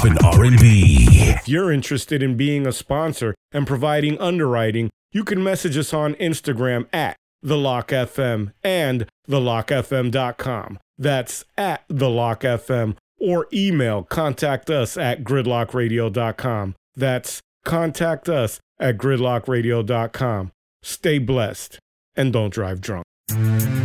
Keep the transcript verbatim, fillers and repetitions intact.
hip-hop and R and B. If you're interested in being a sponsor and providing underwriting, you can message us on Instagram at The Lock F M and the lock f m dot com. That's at The Lock F M, or email contact us at gridlock radio dot com. That's contact us at gridlock radio dot com. Stay blessed and don't drive drunk.